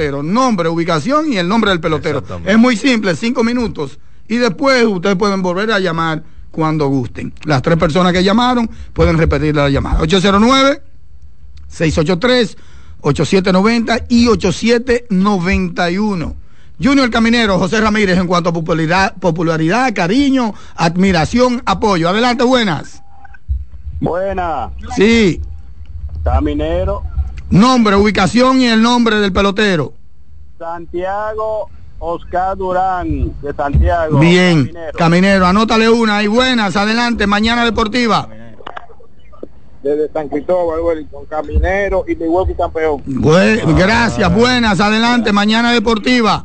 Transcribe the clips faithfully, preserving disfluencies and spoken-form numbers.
pelotero. Nombre, ubicación y el nombre del pelotero. Es muy simple, cinco minutos. Y después ustedes pueden volver a llamar cuando gusten. Las tres personas que llamaron pueden repetir la llamada. ocho cero nueve, seis ocho tres, ocho siete nueve cero y ocho siete nueve uno. Junior Caminero, José Ramírez, en cuanto a popularidad, popularidad, cariño, admiración, apoyo. Adelante, buenas. Buenas. Sí. Caminero. Nombre, ubicación y el nombre del pelotero. Santiago Oscar Durán, de Santiago. Bien, Caminero, Caminero, anótale una. Y buenas, adelante, Mañana Deportiva. desde San Cristóbal, Wellington, Caminero y Milwaukee campeón. Bue gracias, buenas, adelante, Mañana Deportiva.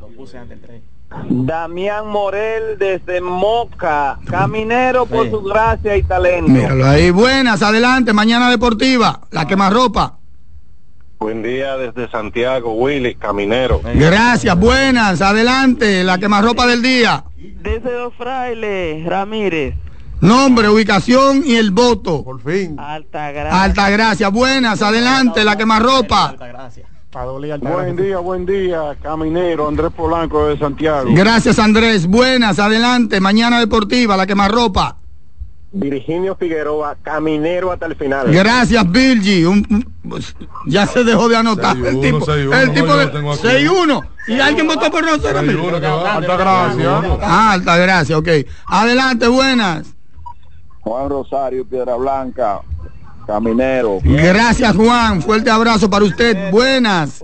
Damián Morel desde Moca, Caminero por sí. Su gracia y talento. Míralo ahí, buenas, adelante, Mañana Deportiva, la quemarropa. Buen día desde Santiago, Willy, Caminero. Gracias, buenas, adelante, la quemarropa del día. Desde Los Frailes, Ramírez. Nombre, ubicación y el voto. Por fin. Altagracia. Altagracia, buenas, adelante, la quemarropa. Altagracia. Buen día, buen día, Caminero, Andrés Polanco de Santiago. Gracias, Andrés, buenas, adelante, Mañana Deportiva, la quemarropa. Virginio Figueroa, Caminero hasta el final. Gracias, Virgi. Un, un, ya se dejó de anotar. seis uno, el tipo, seis uno, el tipo no, de seis uno. Y alguien votó por nosotros. Alta gracia. Ah, alta gracia, ok. Adelante, buenas. Juan Rosario, Piedra Blanca, Caminero. Gracias, Juan. Fuerte abrazo para usted. Buenas.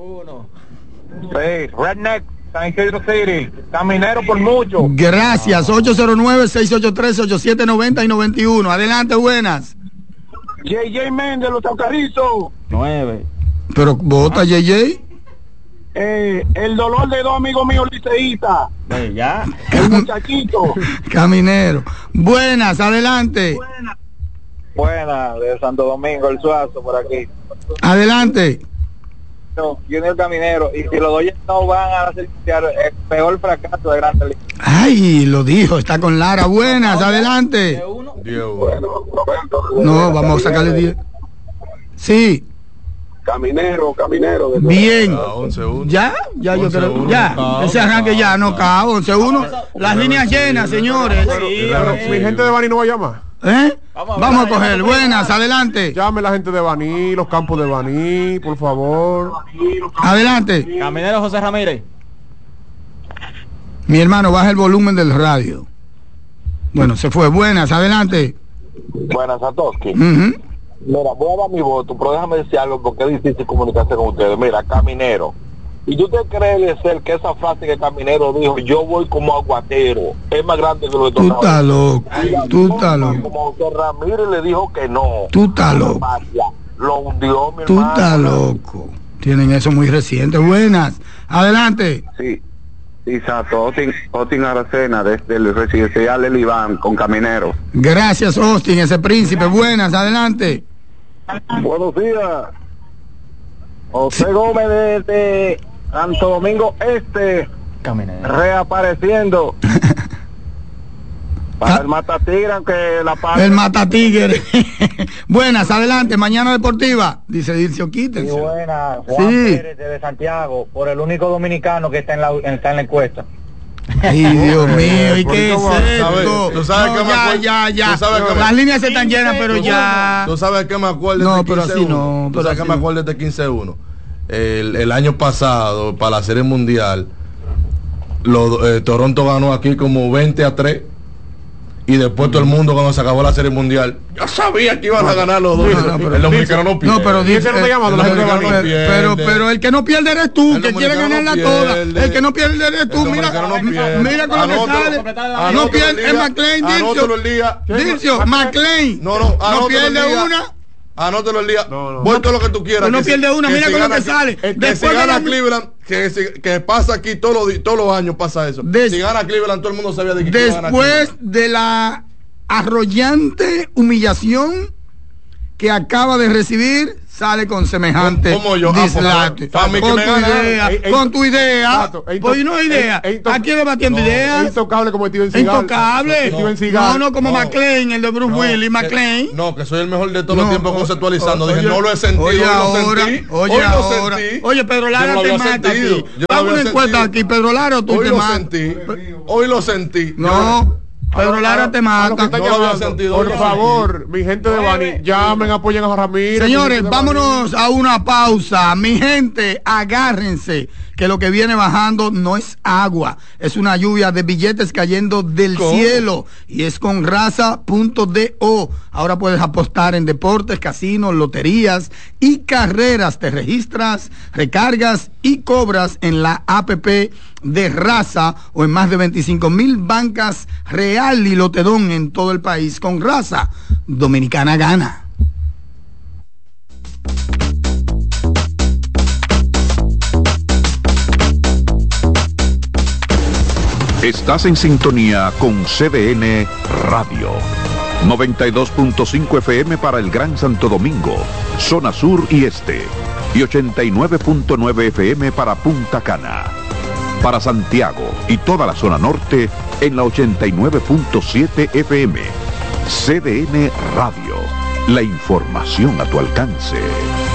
Sí, Redneck, San Isidro City, Caminero por mucho. Gracias. ocho cero nueve, seis ocho tres, ocho siete nueve cero y noventa y uno. Adelante, buenas. J J Méndez, Los Taucarizos. Nueve. Pero vota J J. Eh, el dolor de dos amigos míos liceístas. Eh, ya. El muchachito. Caminero. Buenas, adelante. Buenas. Buenas, de Santo Domingo, el Suazo, por aquí. Adelante. No, Junior Caminero. Y si los Dodgers no van a hacer el peor fracaso de Grandes Ligas. Ay, lo dijo, está con Lara. Buenas, adelante. No, vamos a sacarle diez. Sí. Caminero, Caminero. Bien. Ah, once uno. Ya, ya yo creo. uno, Ya, cao, ese arranque cao, ya no cao. once uno. Las líneas llenas, señores. Sí, pero mi gente de Baní no va a llamar. ¿Eh? Vamos a, Vamos a coger. Buenas, adelante. Llame la gente de Baní, los campos de Baní, por favor. Adelante. Caminero José Ramírez. Mi hermano, baja el volumen del radio. Bueno, se fue. Buenas, adelante. Buenas, Satoshi. Uh-huh. Mira, voy a dar mi voto, pero déjame decir algo porque es difícil comunicarse con ustedes. Mira, Caminero. ¿Y tú te crees ser que esa frase que Caminero dijo, yo voy como aguatero, es más grande que lo de Tú estás loco. Tú estás loco. Como José Ramírez le dijo que no. Tú estás loco. Lo hundió, mi Tú hermano. estás loco. Tienen eso muy reciente. Buenas. Adelante. Sí. Exacto, Otin, Otin Aracena desde el residencial El Iván con Caminero. Gracias, Austin, ese príncipe. Buenas, adelante. Buenos días. José Gómez desde Santo Domingo Este. Caminero. Reapareciendo. Para el Matatigre, aunque la parte. El Matatigre. Buenas, adelante, Mañana Deportiva. Dice Dircio, quítense. Muy buena, Juan Sí. Pérez de Santiago, por el único dominicano que está en la, está en la encuesta. Ay, Dios mío, ¿y qué es esto? ¿Tú sabes No, qué me ya, acuerdo? ya, ya. ¿Tú sabes qué me- Las líneas están llenas, pero ya. ¿Tú sabes qué me acuerdo No, de pero quince así uno? no, ¿Tú pero sabes qué así me no. acuerdo de quince uno? El, el año pasado, para la Serie Mundial, lo, eh, Toronto ganó aquí como veinte a tres. Y después todo el mundo, cuando se acabó la Serie Mundial, yo sabía que iban a ganar los dos. No, no, pero- el dominicano no pierde. No, pero dice, no te llamas, la gente de Baní. pero, pero el que no pierde eres tú, El que quiere dominicano ganarla no toda. pierde. El que no pierde eres tú. El Mira, dominicano no pierde. mira con lo que Anótalo, sale. anótalo No el pierde, día, es McLean, anótalo el Dircio. día. Dircio, McLean. No, no, anótalo No el pierde día. una. Anótalo el día. No, no. No, todo lo que tú quieras. no que pierde si- una, que mira si con lo gana que aquí- sale. Que Después si de gana la- Cleveland, que, si- que pasa aquí todos los, todos los años pasa eso. Des- si gana Cleveland, todo el mundo sabía de que iba a ganar Después Cleveland. de la arrollante humillación que acaba de recibir sale con semejante ¿Cómo yo? dislate. Ah, pues, con, tu idea, ey, ey, con tu idea, pues no idea. Ey, ey, aquí debatiendo no, ideas. Es intocable como Steven Seagal. Intocable. No, no, no, no como no, McLean, el de Bruce no, Willis, McLean. No, que soy el mejor de todos no, los tiempos conceptualizando. Dije, no lo he sentido, oye, hoy ahora, lo sentí. Oye, hoy ahora. lo sentí. Oye, Pedro Lara no te mata aquí. Vamos a una encuesta aquí, Pedro Lara o tú hoy te matas. Hoy lo sentí. No. Pedro Lara te mata. No llamando, sentido, por favor, mi gente de Bani, llamen, apoyen a Ramírez. Señores, vámonos a una pausa. Mi gente, agárrense, que lo que viene bajando no es agua, es una lluvia de billetes cayendo del ¿Cómo? cielo, y es con raza punto do. Ahora puedes apostar en deportes, casinos, loterías y carreras. Te registras, recargas y cobras en la app de Raza o en más de veinticinco mil bancas Real y Lotedón en todo el país. Con Raza, Dominicana gana. Estás en sintonía con C D N Radio. noventa y dos punto cinco F M para el Gran Santo Domingo, zona sur y este. Y ochenta y nueve punto nueve F M para Punta Cana. Para Santiago y toda la zona norte en la ochenta y nueve punto siete F M. C D N Radio. La información a tu alcance.